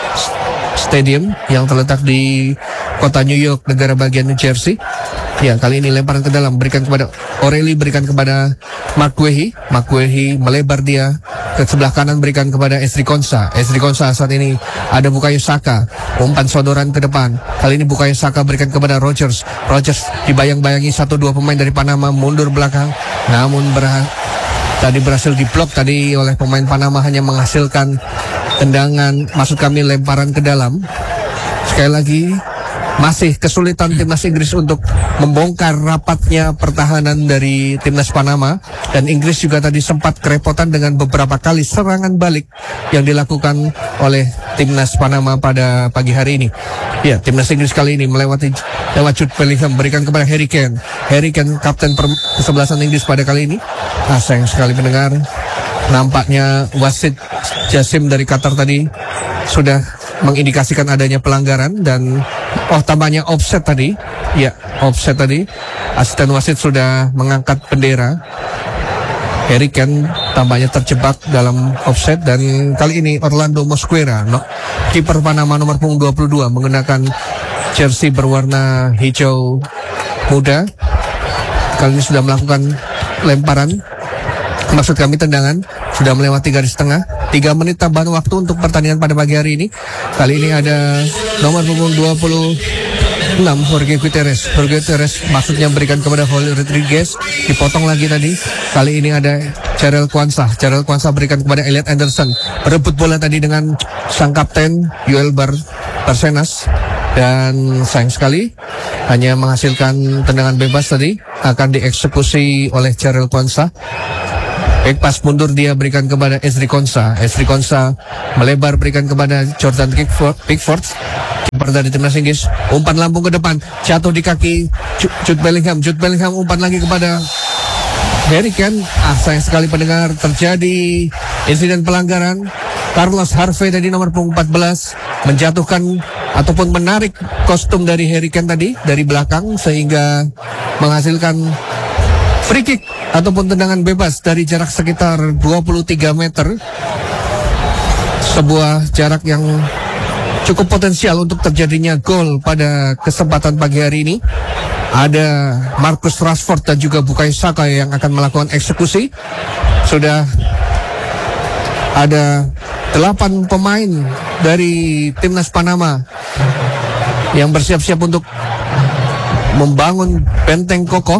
Speaker 5: Stadium yang terletak di kota New York, negara bagian New Jersey. Ya, kali ini lemparan ke dalam, berikan kepada O'Reilly, berikan kepada Mark Guehi. Mark Guehi melebar dia ke sebelah kanan, berikan kepada Ezri Konsa. Ezri Konsa, saat ini ada Bukayo Saka, umpan sodoran ke depan. Kali ini Bukayo Saka berikan kepada Rogers. Rogers dibayang-bayangi 1-2 pemain dari Panama, mundur belakang, namun tadi berhasil diblok tadi oleh pemain Panama, hanya menghasilkan tendangan, maksud kami lemparan ke dalam. Sekali lagi, masih kesulitan Timnas Inggris untuk membongkar rapatnya pertahanan dari Timnas Panama, dan Inggris juga tadi sempat kerepotan dengan beberapa kali serangan balik yang dilakukan oleh Timnas Panama pada pagi hari ini. Ya, Timnas Inggris kali ini lewat Jude Bellingham, berikan kepada Harry Kane. Harry Kane, kapten kesebelasan Inggris pada kali ini. Sayang sekali pendengar, nampaknya wasit Jasim dari Qatar tadi sudah mengindikasikan adanya pelanggaran, dan tampaknya offset tadi. Ya, offset tadi. Asisten wasit sudah mengangkat bendera. Harry Kane tampaknya terjebak dalam offset, dan kali ini Orlando Mosquera, kiper Panama nomor punggung 22, menggunakan jersey berwarna hijau muda, kali ini sudah melakukan lemparan, maksud kami tendangan, sudah melewati garis tengah. 3 menit tambahan waktu untuk pertandingan pada pagi hari ini. Kali ini ada nomor punggung 26, Jorge Gutierrez. Jorge Gutierrez maksudnya berikan kepada Holly Rodriguez, dipotong lagi tadi. Kali ini ada Jarell Quansah. Jarell Quansah berikan kepada Elliot Anderson, berebut bola tadi dengan sang kapten Yoel Barcenas, dan sayang sekali hanya menghasilkan tendangan bebas tadi, akan dieksekusi oleh Jarell Quansah. Back pass mundur dia, berikan kepada Ezri Konsa. Ezri Konsa melebar, berikan kepada Jordan Pickford, kiper dari Timnas Inggris. Umpan lambung ke depan, jatuh di kaki Jude Bellingham. Jude Bellingham umpan lagi kepada Harry Kane. Sayang sekali pendengar, terjadi insiden pelanggaran. Carlos Harvey tadi nomor punggung 14 menjatuhkan ataupun menarik kostum dari Harry Kane tadi dari belakang, sehingga menghasilkan free kick ataupun tendangan bebas dari jarak sekitar 23 meter. Sebuah jarak yang cukup potensial untuk terjadinya gol pada kesempatan pagi hari ini. Ada Marcus Rashford dan juga Bukayo Saka yang akan melakukan eksekusi. Sudah ada 8 pemain dari Timnas Panama yang bersiap-siap untuk membangun benteng kokoh.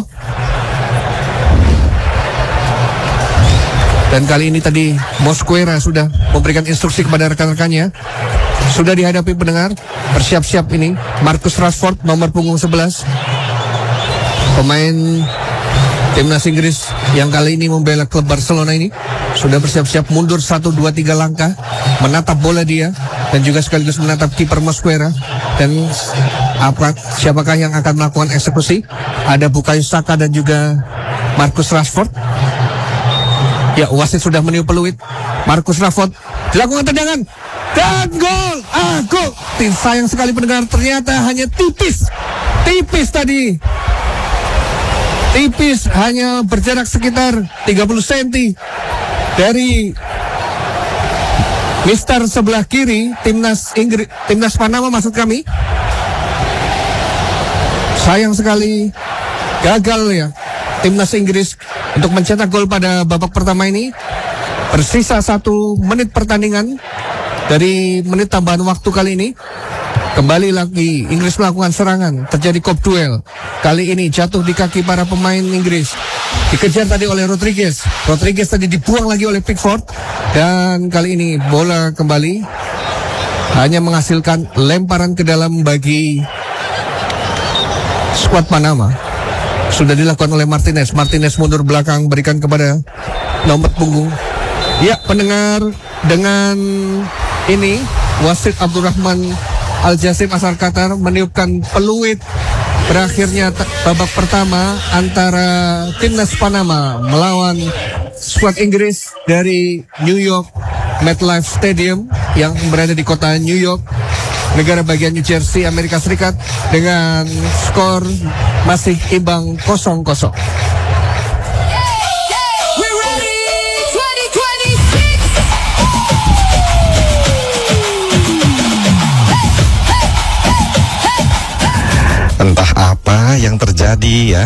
Speaker 5: Dan kali ini tadi Mosquera sudah memberikan instruksi kepada rekan-rekannya. Sudah dihadapi pendengar, bersiap-siap ini Marcus Rashford nomor punggung 11, pemain Timnas Inggris yang kali ini membela klub Barcelona ini, sudah bersiap-siap mundur 1, 2, 3 langkah, menatap bola dia, dan juga sekaligus menatap kiper Mosquera. Dan siapakah yang akan melakukan eksekusi? Ada Bukayo Saka dan juga Marcus Rashford. Ya, wasit sudah meniup peluit. Marcus Rashford dilakukan tendangan dan gol. Gol. Sayang sekali pendengar, ternyata hanya tipis tadi. Tipis, hanya berjarak sekitar 30 cm dari Mister sebelah kiri timnas Panama maksud kami. Sayang sekali gagal ya timnas Inggris untuk mencetak gol pada babak pertama ini. Bersisa 1 menit pertandingan dari menit tambahan waktu kali ini. Kembali lagi Inggris melakukan serangan. Terjadi kop duel. Kali ini jatuh di kaki para pemain Inggris. Dikejar tadi oleh Rodriguez. Rodriguez tadi dibuang lagi oleh Pickford. Dan kali ini bola kembali hanya menghasilkan lemparan ke dalam bagi skuad Panama. Sudah dilakukan oleh Martinez. Martinez mundur belakang, berikan kepada nomor punggung. Ya, pendengar, dengan ini wasit Abdurrahman Al-Jasim asal Qatar meniupkan peluit berakhirnya babak pertama antara timnas Panama melawan skuad Inggris dari New York MetLife Stadium yang berada di kota New York, negara bagian New Jersey, Amerika Serikat, dengan skor masih imbang 0-0.
Speaker 8: Entah apa yang terjadi ya.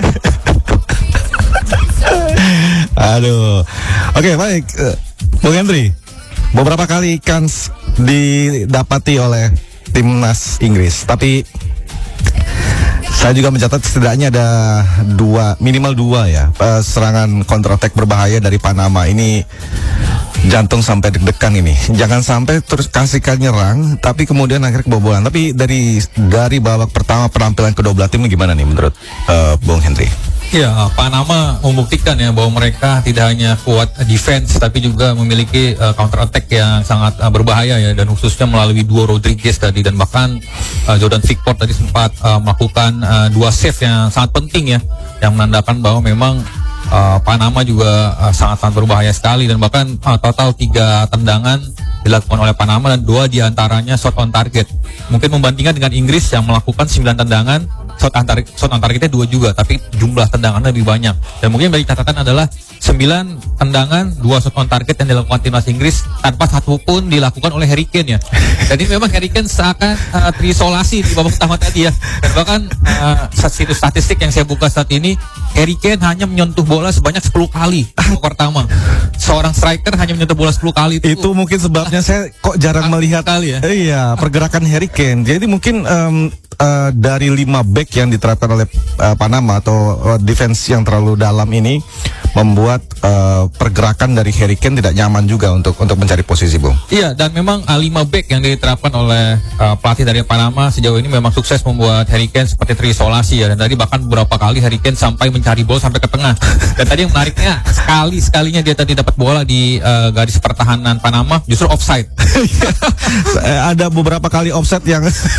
Speaker 8: Aduh. Oke, baik. Bung Henry, beberapa kali kans didapati oleh timnas Inggris, tapi saya juga mencatat setidaknya ada minimal dua ya serangan counter attack berbahaya dari Panama ini. Jantung sampai deg-degan ini. Jangan sampai terus kasihkan nyerang tapi kemudian akhirnya kebobolan. Tapi dari babak pertama penampilan kedua belah tim gimana nih menurut Bung Henry?
Speaker 7: Ya, Panama membuktikan ya bahwa mereka tidak hanya kuat defense tapi juga memiliki counter attack yang sangat berbahaya ya, dan khususnya melalui duo Rodriguez tadi, dan bahkan Jordan Pickford tadi sempat melakukan 2 save yang sangat penting ya, yang menandakan bahwa memang Panama juga sangat-sangat berbahaya sekali, dan bahkan total 3 tendangan dilakukan oleh Panama dan 2 diantaranya shot on target. Mungkin membandingkan dengan Inggris yang melakukan 9 tendangan, shot on targetnya 2 juga, tapi jumlah tendangannya lebih banyak. Dan mungkin bagi catatan adalah 9 tendangan, 2 shot on target yang dilakukan timnas Inggris tanpa satu pun dilakukan oleh Harry Kane ya. Jadi memang Harry Kane seakan terisolasi di babak pertama tadi ya. Dan bahkan situs statistik yang saya buka saat ini, Harry Kane hanya menyentuh bola sebanyak 10 kali babak pertama. Seorang striker hanya menyentuh bola 10 kali.
Speaker 8: Itu mungkin sebabnya saya kok jarang melihat
Speaker 7: kali ya.
Speaker 8: Iya, pergerakan Harry Kane. Jadi mungkin dari 5 back yang diterapkan oleh Panama atau defense yang terlalu dalam ini membuat pergerakan dari Harry Kane tidak nyaman juga untuk mencari posisi, Bung.
Speaker 7: Iya, dan memang 5 back yang diterapkan oleh pelatih dari Panama sejauh ini memang sukses membuat Harry Kane seperti terisolasi ya, dan tadi bahkan beberapa kali Harry Kane sampai mencari bola sampai ke tengah. Dan tadi yang menariknya sekalinya dia tadi dapat bola di garis pertahanan Panama justru offside.
Speaker 8: Ada beberapa kali offside yang